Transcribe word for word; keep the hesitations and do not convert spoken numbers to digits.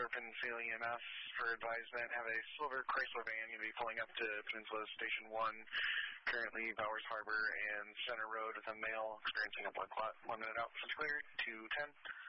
Thornton Sailing E M S for advisement. Have a silver Chrysler van. You'll be pulling up to Peninsula Station one, currently Bowers Harbor and Center Road with a male experiencing a blood clot. One minute out, since cleared, two ten.